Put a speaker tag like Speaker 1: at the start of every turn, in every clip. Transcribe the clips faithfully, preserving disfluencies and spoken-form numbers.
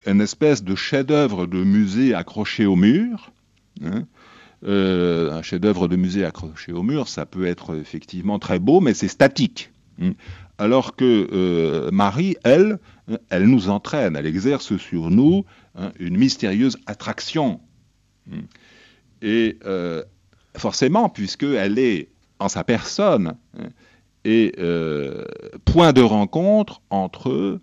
Speaker 1: une espèce de chef-d'œuvre de musée accroché au mur. Hein. Euh, un chef-d'œuvre de musée accroché au mur, ça peut être effectivement très beau, mais c'est statique. Hein. Alors que euh, Marie, elle, elle nous entraîne, elle exerce sur nous hein, une mystérieuse attraction. Hein. Et euh, forcément, puisqu'elle est en sa personne, hein, et euh, point de rencontre entre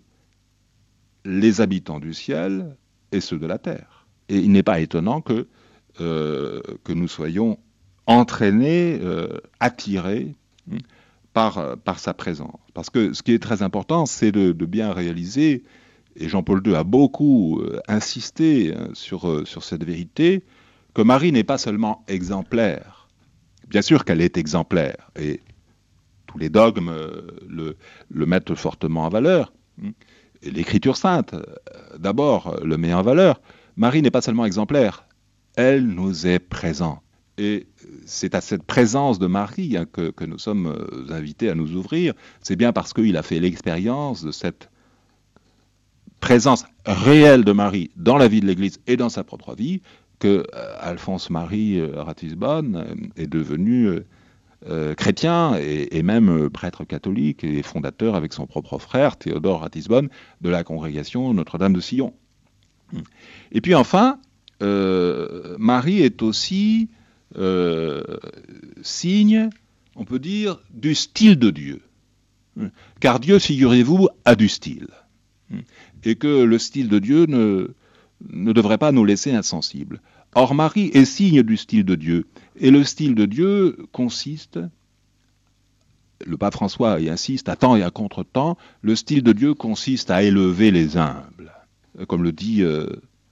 Speaker 1: les habitants du ciel et ceux de la terre. Et il n'est pas étonnant que, euh, que nous soyons entraînés, euh, attirés hein, par, par sa présence. Parce que ce qui est très important, c'est de, de bien réaliser, et Jean-Paul deux a beaucoup euh, insisté hein, sur, euh, sur cette vérité, que Marie n'est pas seulement exemplaire. Bien sûr qu'elle est exemplaire, et tous les dogmes le, le mettent fortement en valeur. Et l'Écriture sainte, d'abord, le met en valeur. Marie n'est pas seulement exemplaire, elle nous est présente. Et c'est à cette présence de Marie hein, que, que nous sommes invités à nous ouvrir. C'est bien parce qu'il a fait l'expérience de cette présence réelle de Marie dans la vie de l'Église et dans sa propre vie que euh, Alphonse-Marie euh, Ratisbonne euh, est devenu euh, Euh, chrétien et, et même euh, prêtre catholique et fondateur avec son propre frère Théodore Ratisbonne de la congrégation Notre-Dame de Sion. Et puis enfin, euh, Marie est aussi euh, signe, on peut dire, du style de Dieu. Car Dieu, figurez-vous, a du style. Et que le style de Dieu ne, ne devrait pas nous laisser insensibles. Or, Marie est signe du style de Dieu. Et le style de Dieu consiste, le pape François y insiste, à temps et à contre-temps, le style de Dieu consiste à élever les humbles. Comme le dit euh,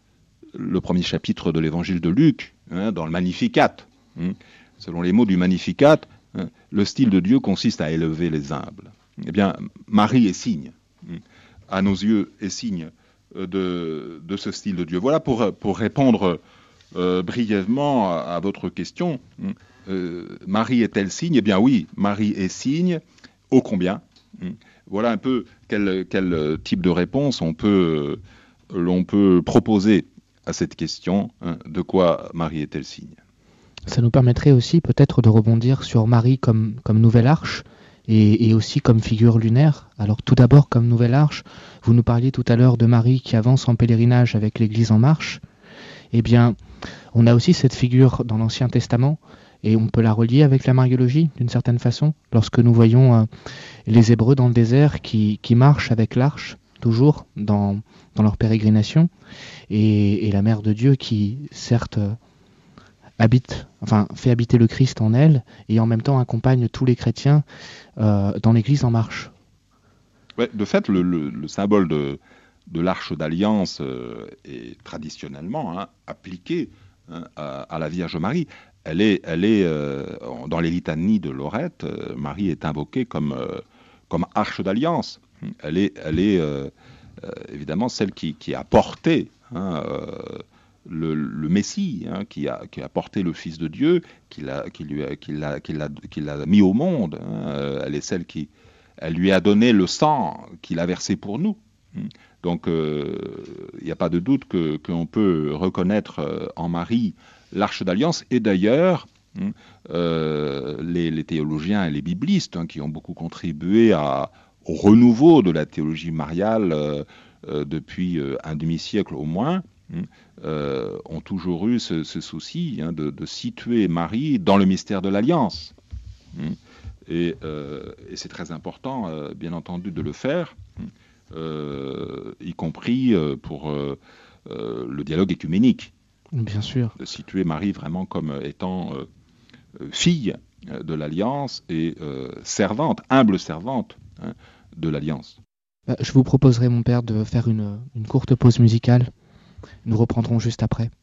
Speaker 1: le premier chapitre de l'évangile de Luc, hein, dans le Magnificat. Hein. Selon les mots du Magnificat, hein, le style de Dieu consiste à élever les humbles. Eh bien, Marie est signe, hein, à nos yeux, est signe de, de ce style de Dieu. Voilà pour, pour répondre Euh, brièvement à, à votre question. Euh, Marie est-elle signe ? Eh bien oui, Marie est signe, ô combien. Voilà un peu quel, quel type de réponse on peut, euh, l'on peut proposer à cette question. Hein, de quoi Marie est-elle signe ?
Speaker 2: Ça nous permettrait aussi peut-être de rebondir sur Marie comme, comme nouvelle arche et, et aussi comme figure lunaire. Alors tout d'abord comme nouvelle arche, vous nous parliez tout à l'heure de Marie qui avance en pèlerinage avec l'Église en marche. Eh bien, on a aussi cette figure dans l'Ancien Testament, et on peut la relier avec la Mariologie, d'une certaine façon, lorsque nous voyons euh, les Hébreux dans le désert qui, qui marchent avec l'arche, toujours, dans, dans leur pérégrination, et, et la Mère de Dieu qui, certes, euh, habite, enfin, fait habiter le Christ en elle, et en même temps accompagne tous les chrétiens euh, dans l'Église en marche.
Speaker 1: Ouais, de fait, le, le, le symbole de... de l'arche d'alliance euh, est traditionnellement hein, appliquée hein, à, à la Vierge Marie. Elle est, elle est euh, dans les litanies de Lorette, euh, Marie est invoquée comme, euh, comme arche d'alliance. Elle est, elle est euh, euh, évidemment celle qui, qui a porté hein, euh, le, le Messie, hein, qui, a, qui a porté le Fils de Dieu, qui l'a, qui lui a, qui l'a, qui l'a, qui l'a mis au monde. Hein. Elle est celle qui elle lui a donné le sang qu'il a versé pour nous. Donc, il euh, n'y a pas de doute que, qu'on peut reconnaître euh, en Marie l'arche d'alliance. Et d'ailleurs, hein, euh, les, les théologiens et les biblistes, hein, qui ont beaucoup contribué à, au renouveau de la théologie mariale euh, euh, depuis euh, un demi-siècle au moins, hein, euh, ont toujours eu ce, ce souci hein, de, de situer Marie dans le mystère de l'alliance. Hein. Et, euh, et c'est très important, euh, bien entendu, de le faire. Hein. Euh, y compris euh, pour euh, euh, le dialogue écuménique.
Speaker 2: Bien sûr.
Speaker 1: De situer Marie vraiment comme étant euh, fille de l'Alliance et euh, servante, humble servante hein, de l'Alliance.
Speaker 2: Je vous proposerai, mon père, de faire une, une courte pause musicale. Nous reprendrons juste après.